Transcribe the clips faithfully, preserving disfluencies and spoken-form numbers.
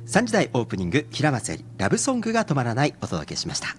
さんじ台オープニング、平松絵里ラブソングが止まらないお届けしました。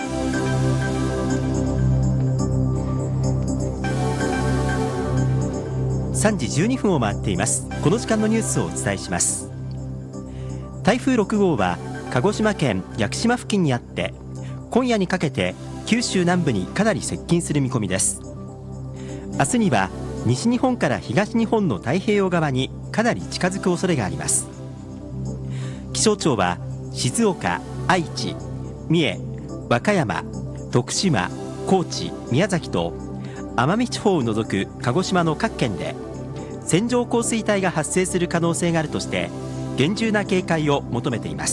さんじじゅうにふんを回っています。この時間のニュースをお伝えします。台風ろく号は鹿児島県屋久島付近にあって、今夜にかけて九州南部にかなり接近する見込みです。明日には西日本から東日本の太平洋側にかなり近づく恐れがあります。気象庁は静岡、愛知、三重、和歌山、徳島、高知、宮崎と奄美地方を除く鹿児島の各県で線状降水帯が発生する可能性があるとして厳重な警戒を求めています。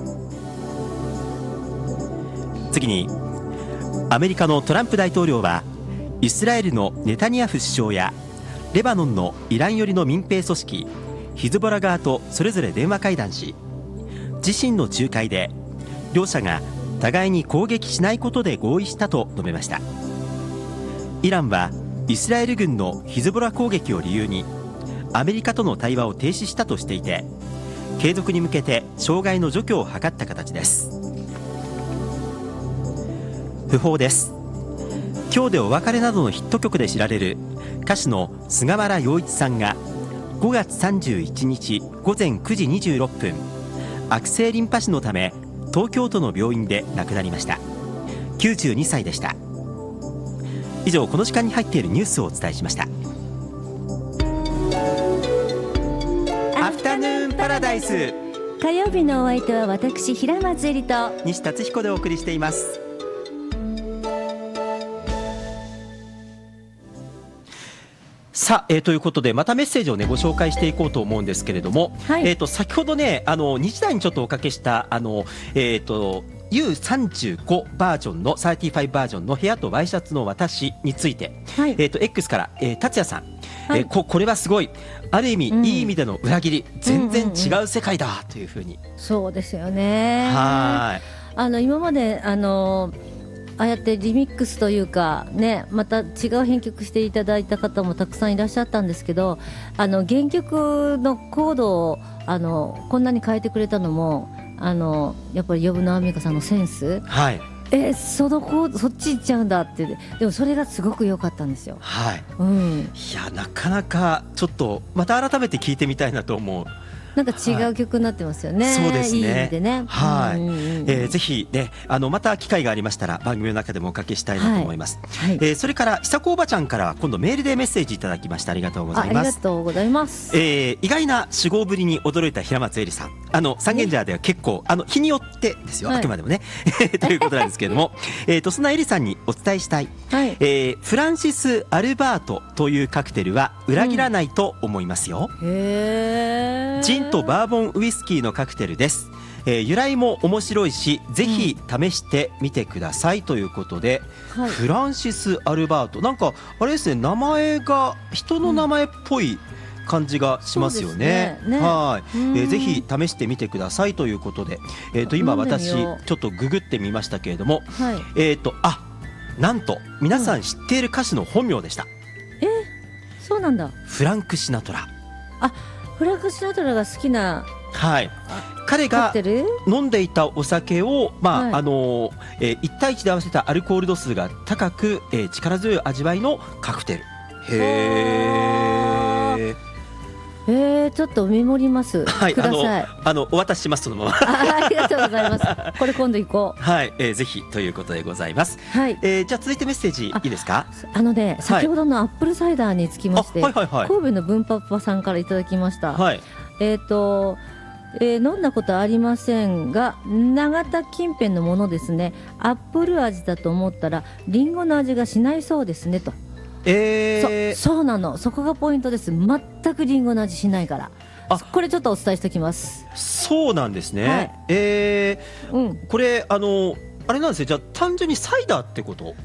次に、アメリカのトランプ大統領はイスラエルのネタニヤフ首相やレバノンのイラン寄りの民兵組織ヒズボラ側とそれぞれ電話会談し、自身の仲介で両者が互いに攻撃しないことで合意したと述べました。イランはイスラエル軍のヒズボラ攻撃を理由にアメリカとの対話を停止したとしていて、継続に向けて障害の除去を図った形です。訃報です。今日でお別れなどのヒット曲で知られる歌手の菅原洋一さんがごがつさんじゅういちにちごぜんくじにじゅうろっぷん、悪性リンパ腫のため東京都の病院で亡くなりました。きゅうじゅうにさいでした。以上、この時間に入っているニュースをお伝えしました。アフタヌーンパラダイス、 火曜日のお相手は私平松絵里と西達彦でお送りしています。さあ、えー、ということでまたメッセージを、ね、ご紹介していこうと思うんですけれども、はい、えー、と先ほどね、あのにじ台にちょっとおかけしたあの、えー、と ユーさんじゅうご バージョンのさんじゅうごバージョンの部屋とワイシャツの私について、はい、えー、と X から、えー、達也さん、はい、えー、こ, これはすごい、ある意味、うん、いい意味での裏切り、全然違う世界だというふうに、うんうんうん、 そうですよね。 はい、 あの今まであのああやってリミックスというか、ね、また違う編曲していただいた方もたくさんいらっしゃったんですけど、あの原曲のコードをあのこんなに変えてくれたのも、あのやっぱり呼野アンミカさんのセンス、 はい、 えそのコードそっち行っちゃうんだって。でもそれがすごく良かったんですよ。 はい、 うん、 いや、なかなかちょっとまた改めて聴いてみたいなと思う。 なんか違う曲になってますよね。 はい、そうですね。 いい意味でね。 はい、 うんうんうん、 えー、ぜひね、あのまた機会がありましたら番組の中でもおかけしたいなと思います。はいはい、えー、それから久子おばちゃんから今度メールでメッセージいただきました。ありがとうございます。 ありがとうございます。 えー、意外な酒豪ぶりに驚いた平松絵里さん、あの三軒茶屋では結構あの日によってですよ、はい、あくまでもねということなんですけれどもえとそんな絵里さんにお伝えしたい、はい、えー、フランシス・アルバートというカクテルは裏切らないと思いますよ。 うん、へー、 ジンとバーボンウイスキーのカクテルです。えー、由来も面白いし、ぜひ試してみてくださいということで、うん、はい、フランシス・アルバート、なんかあれですね、名前が人の名前っぽい感じがしますよね。うん、ね、はい、えー、ぜひ試してみてくださいということで、えー、と今私ちょっとググってみましたけれども、はい、えー、とあなんと皆さん知っている歌手の本名でした。うん、 えそうなんだ。 フランク・シナトラ。 あ、フランク・シナトラが好きな、 はい、彼が飲んでいたお酒を、まあ、はい、あのえー、いち対いちで合わせたアルコール度数が高く、えー、力強い味わいのカクテル。へー、 えー、ちょっとメモります、はい、ください。 あのあのお渡しします、そのままあ, ありがとうございますこれ今度行こう。 はい、えー、ぜひということでございます。はい、えー、じゃあ続いてメッセージいいですか。 あのね、先ほどのアップルサイダーにつきまして、はいはいはいはい、神戸の文パパさんからいただきました。はい、えーとえー、飲んだことありませんが永田近辺のものですね。アップル味だと思ったらリンゴの味がしないそうですねと。えー、そ, そうなの、そこがポイントです。全くリンゴの味しないから。あ、これちょっとお伝えしておきます。 そうなんですね。はい、えーうん、これあのあれなんですよ。じゃあ単純にサイダーってこと